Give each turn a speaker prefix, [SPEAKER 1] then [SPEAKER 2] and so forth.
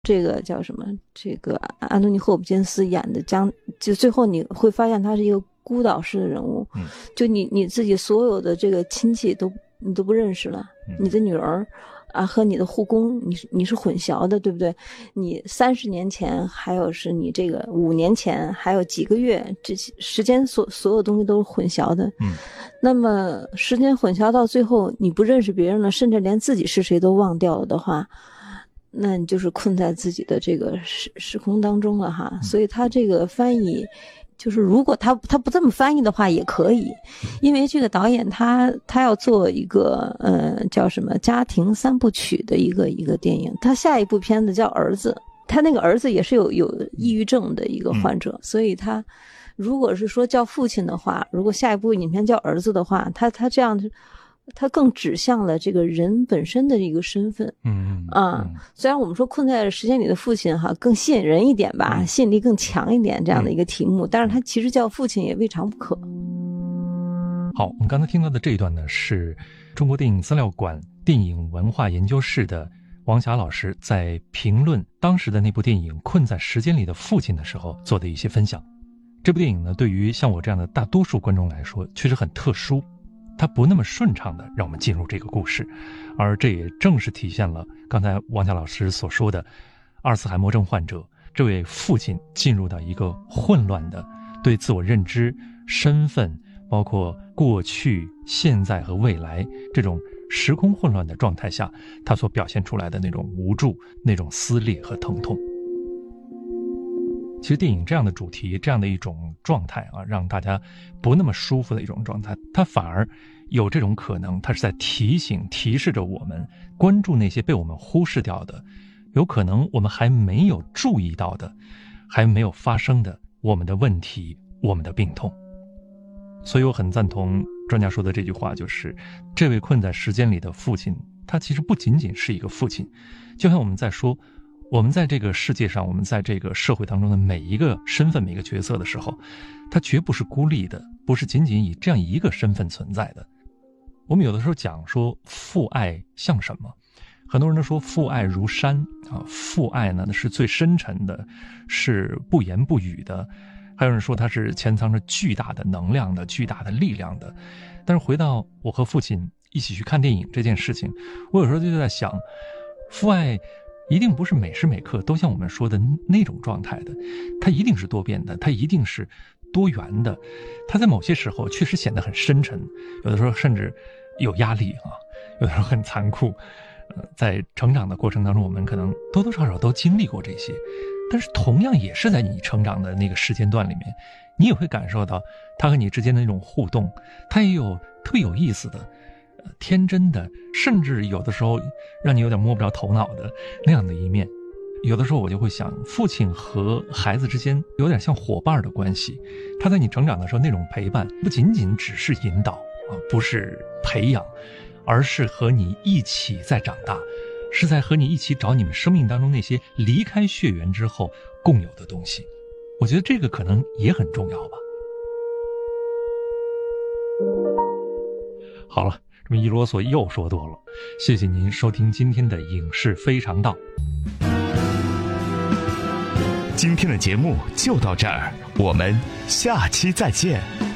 [SPEAKER 1] 这个叫什么？这个安东尼·霍普金斯演的就最后你会发现他是一个孤岛式的人物，就你自己所有的这个亲戚你都不认识了，你的女儿啊和你的护工你是混淆的，对不对？你30年前还有是你这个5年前还有几个月，这时间所有东西都是混淆的。那么时间混淆到最后你不认识别人了，甚至连自己是谁都忘掉了的话，那你就是困在自己的这个时空当中了哈。所以他这个翻译就是如果他不这么翻译的话也可以，因为这个导演他要做一个叫什么家庭3部曲的一个电影，他下一部片子叫儿子，他那个儿子也是有抑郁症的一个患者，所以他如果是说叫父亲的话，如果下一部影片叫儿子的话，他这样他更指向了这个人本身的一个身份。虽然我们说困在时间里的父亲哈更吸引人一点吧，吸引力更强一点这样的一个题目，但是他其实叫父亲也未尝不可。
[SPEAKER 2] 好，我们刚才听到的这一段呢，是中国电影资料馆电影文化研究室的王霞老师在评论当时的那部电影《困在时间里的父亲》的时候做的一些分享。这部电影呢，对于像我这样的大多数观众来说确实很特殊，它不那么顺畅的让我们进入这个故事，而这也正是体现了刚才王霞老师所说的阿尔茨海默症患者这位父亲进入到一个混乱的对自我认知、身份，包括过去、现在和未来这种时空混乱的状态下，他所表现出来的那种无助、那种撕裂和疼痛。其实电影这样的主题，这样的一种状态啊，让大家不那么舒服的一种状态，它反而有这种可能，它是在提示着我们关注那些被我们忽视掉的，有可能我们还没有注意到的，还没有发生的我们的问题，我们的病痛。所以我很赞同专家说的这句话，就是这位困在时间里的父亲，他其实不仅仅是一个父亲，就像我们在说我们在这个世界上，我们在这个社会当中的每一个身份、每个角色的时候，他绝不是孤立的，不是仅仅以这样一个身份存在的。我们有的时候讲说父爱像什么，很多人都说父爱如山啊，父爱呢是最深沉的，是不言不语的，还有人说它是潜藏着巨大的能量的、巨大的力量的。但是回到我和父亲一起去看电影这件事情，我有时候就在想，父爱一定不是每时每刻都像我们说的那种状态的，它一定是多变的，它一定是多元的，它在某些时候确实显得很深沉，有的时候甚至有压力啊，有的时候很残酷。在成长的过程当中，我们可能多多少少都经历过这些，但是同样也是在你成长的那个时间段里面，你也会感受到它和你之间的那种互动，它也有特别有意思的天真的，甚至有的时候让你有点摸不着头脑的那样的一面。有的时候我就会想，父亲和孩子之间有点像伙伴的关系，他在你成长的时候那种陪伴不仅仅只是引导啊，不是培养，而是和你一起在长大，是在和你一起找你们生命当中那些离开血缘之后共有的东西。我觉得这个可能也很重要吧。好了，这么一啰嗦又说多了，谢谢您收听今天的影视非常道。
[SPEAKER 3] 今天的节目就到这儿，我们下期再见。